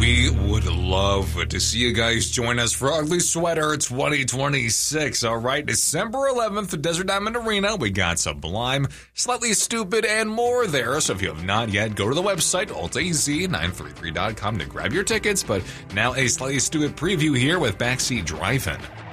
We would love to see you guys join us for Ugly Sweater 2026. All right, December 11th, Desert Diamond Arena. We got Sublime, Slightly Stupid, and more there. So if you have not yet, go to the website, altaz933.com to grab your tickets. But now a Slightly Stupid preview here with Backseat Drive-In.